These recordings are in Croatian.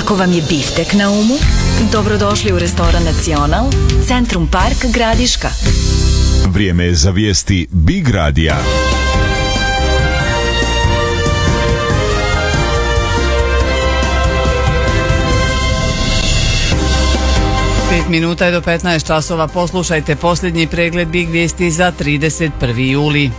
Ako vam je biftek na umu, dobrodošli u restoran Nacional, Centrum Park Gradiška. Vrijeme je za vijesti Big Radija. Pet minuta je do 15 časova. Poslušajte posljednji pregled Big vijesti za 31. juli.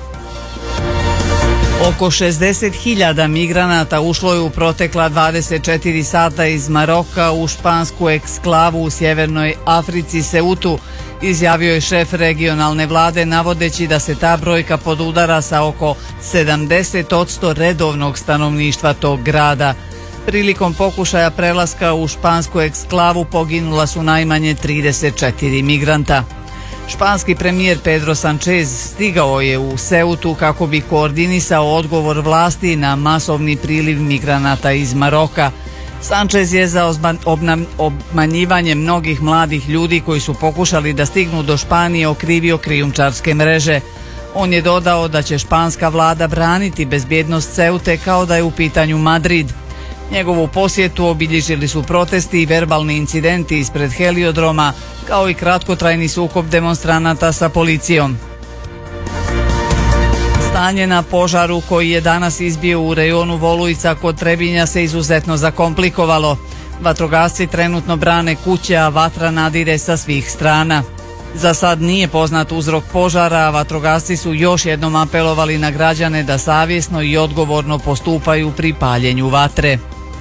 Oko 60.000 migranata ušlo je u protekla 24 sata iz Maroka u špansku eksklavu u sjevernoj Africi Ceutu, izjavio je šef regionalne vlade navodeći da se ta brojka podudara sa oko 70% redovnog stanovništva tog grada. Prilikom pokušaja prelaska u špansku eksklavu poginula su najmanje 34 migranta. Španski premijer Pedro Sánchez stigao je u Ceutu kako bi koordinisao odgovor vlasti na masovni priliv migranata iz Maroka. Sánchez je za obmanjivanje mnogih mladih ljudi koji su pokušali da stignu do Španije okrivio krijumčarske mreže. On je dodao da će španska vlada braniti bezbjednost Ceute kao da je u pitanju Madrid. Njegovu posjetu obilježili su protesti i verbalni incidenti ispred heliodroma, kao i kratkotrajni sukob demonstranata sa policijom. Stanje na požaru koji je danas izbio u rejonu Volujica kod Trebinja se izuzetno zakomplikovalo. Vatrogasci trenutno brane kuće, a vatra nadire sa svih strana. Za sad nije poznat uzrok požara, a vatrogasci su još jednom apelovali na građane da savjesno i odgovorno postupaju pri paljenju vatre.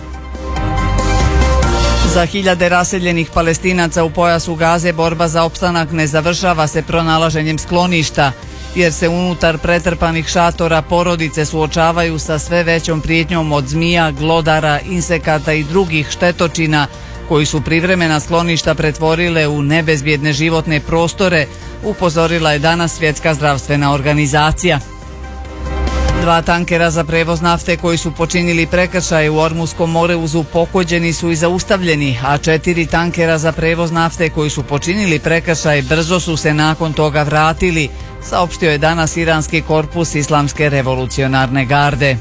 Za hiljade raseljenih Palestinaca u pojasu Gaze borba za opstanak ne završava se pronalaženjem skloništa, jer se unutar pretrpanih šatora porodice suočavaju sa sve većom prijetnjom od zmija, glodara, insekata i drugih štetočina koji su privremena skloništa pretvorile u nebezbjedne životne prostore, upozorila je danas Svjetska zdravstvena organizacija. 2 tankera za prevoz nafte koji su počinili prekršaj u Ormuskom moreuzu pokođeni su i zaustavljeni, a 4 tankera za prevoz nafte koji su počinili prekršaj brzo su se nakon toga vratili, saopštio je danas iranski korpus Islamske revolucionarne garde.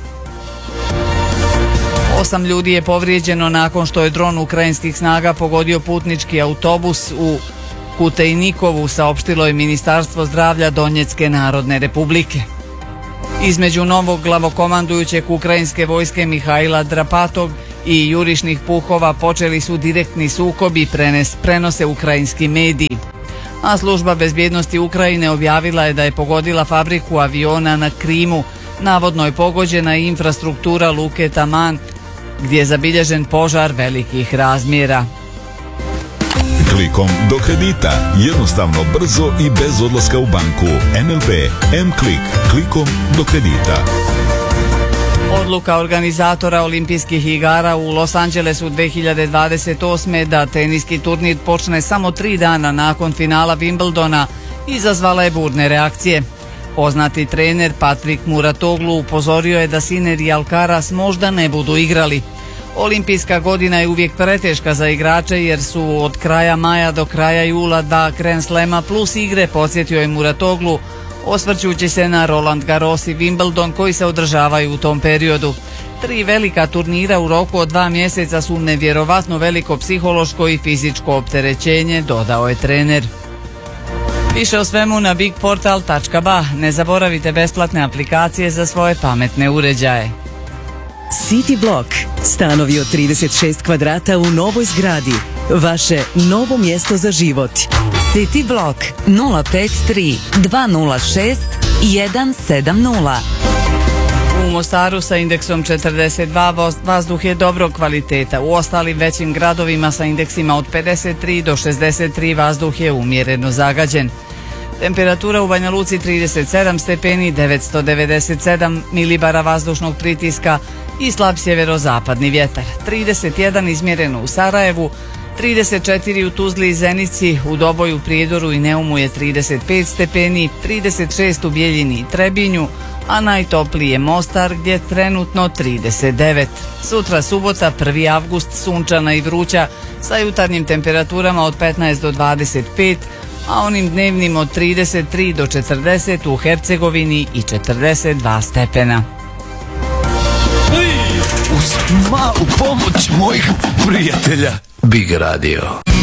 8 ljudi je povrijeđeno nakon što je dron ukrajinskih snaga pogodio putnički autobus u Kutejnikovu, saopštilo je Ministarstvo zdravlja Donjecke narodne republike. Između novog glavokomandujućeg ukrajinske vojske Mihajla Drapatog i jurišnih puhova počeli su direktni sukobi, prenose ukrajinski mediji. A služba bezbjednosti Ukrajine objavila je da je pogodila fabriku aviona na Krimu. Navodno je pogođena i infrastruktura luke Taman, gdje je zabilježen požar velikih razmjera. Klikom do kredita. Jednostavno, brzo i bez odlaska u banku. NLB M-Klik. Klikom do kredita. Odluka organizatora olimpijskih igara u Los Angelesu 2028. da teniski turnir počne samo 3 dana nakon finala Wimbledona izazvala je burne reakcije. Poznati trener Patrick Muratoglu upozorio je da Sinner i Alcaraz možda ne budu igrali. Olimpijska godina je uvijek preteška za igrače jer su od kraja maja do kraja jula 2 Grand Slema plus igre, podsjetio je Muratoglu, osvrćući se na Roland Garros i Wimbledon koji se održavaju u tom periodu. 3 velika turnira u roku od 2 mjeseca su nevjerovatno veliko psihološko i fizičko opterećenje, dodao je trener. Više o svemu na bigportal.ba. Ne zaboravite besplatne aplikacije za svoje pametne uređaje. City Block. Stanovi od 36 kvadrata u novoj zgradi. Vaše novo mjesto za život. City Block 053 206 170. U Mostaru sa indeksom 42 vazduh je dobrog kvaliteta. U ostalim većim gradovima sa indeksima od 53 do 63 vazduh je umjereno zagađen. Temperatura u Banja Luci 37 stepeni, 997 milibara vazdušnog pritiska i slab sjeverozapadni vjetar. 31 izmjereno u Sarajevu, 34 u Tuzli i Zenici, u Doboju, Prijedoru i Neumu je 35 stepeni, 36 u Bijeljini i Trebinju, a najtopliji je Mostar gdje je trenutno 39. Sutra subota 1. avgust sunčana i vruća sa jutarnjim temperaturama od 15 do 25, a onim dnevnim od 33 do 40 u Hercegovini i 42 stepena. Uz malu pomoć mojih prijatelja. Big Radio.